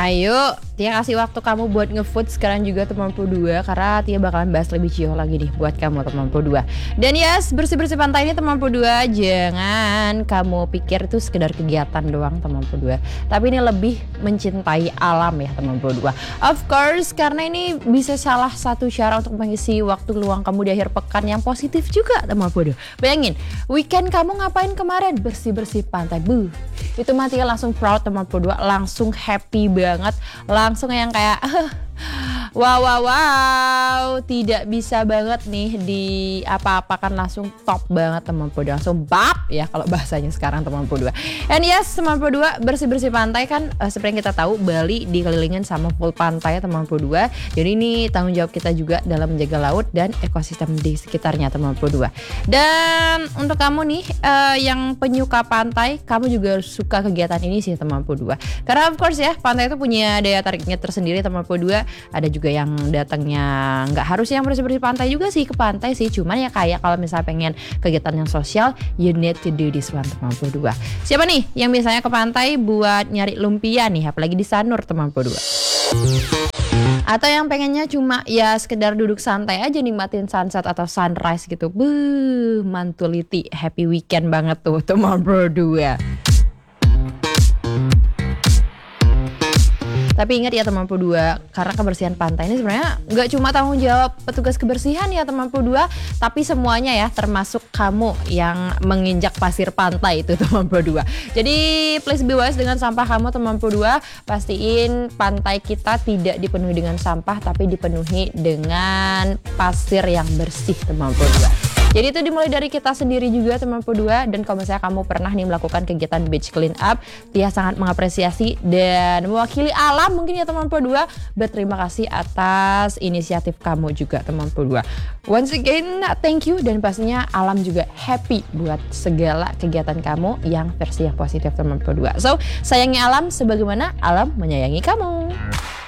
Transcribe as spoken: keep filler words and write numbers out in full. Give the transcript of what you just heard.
Ayo, Tia kasih waktu kamu buat ngefood sekarang juga teman dua karena Tia bakalan bahas lebih jauh lagi nih buat kamu teman dua. Dan yes, bersih-bersih pantai ini teman dua, jangan kamu pikir itu sekedar kegiatan doang teman dua. Tapi ini lebih mencintai alam ya teman dua. Of course, karena ini bisa salah satu cara untuk mengisi waktu luang kamu di akhir pekan yang positif juga teman dua. Bayangin, weekend kamu ngapain kemarin? Bersih-bersih pantai. Buh. Itu mah Tia langsung proud teman dua, langsung happy banget. Langsung yang kayak wow wow wow, tidak bisa banget nih di apa-apakan, langsung top banget teman dua, langsung bap ya kalau bahasanya sekarang teman dua. And yes teman dua, bersih-bersih pantai kan uh, seperti yang kita tahu Bali dikelilingin sama full pantai teman dua. Jadi ini tanggung jawab kita juga dalam menjaga laut dan ekosistem di sekitarnya teman dua. Dan untuk kamu nih uh, yang penyuka pantai, kamu juga harus suka kegiatan ini sih teman dua. Karena of course ya, pantai itu punya daya tariknya tersendiri teman dua. Ada juga yang datangnya nggak harus yang bersih-bersih pantai juga sih ke pantai sih, cuman ya kayak kalau misalnya pengen kegiatan yang sosial, you need to do this one teman dua. Siapa nih yang biasanya ke pantai buat nyari lumpia nih, apalagi di Sanur teman dua? Atau yang pengennya cuma ya sekedar duduk santai aja nikmatin sunset atau sunrise gitu. Buh, mantuliti, happy weekend banget tuh teman dua. Tapi ingat ya teman dua, karena kebersihan pantai ini sebenarnya nggak cuma tanggung jawab petugas kebersihan ya teman dua, tapi semuanya ya, termasuk kamu yang menginjak pasir pantai itu teman dua. Jadi please be wise dengan sampah kamu teman dua. Pastiin pantai kita tidak dipenuhi dengan sampah, tapi dipenuhi dengan pasir yang bersih teman dua. Jadi itu dimulai dari kita sendiri juga teman dua. Dan kalau misalnya kamu pernah nih melakukan kegiatan beach clean up, Tia sangat mengapresiasi dan mewakili alam mungkin ya teman dua, berterima kasih atas inisiatif kamu juga teman dua. Once again thank you, dan pastinya alam juga happy buat segala kegiatan kamu yang versi yang positif teman dua. So sayangi alam sebagaimana alam menyayangi kamu.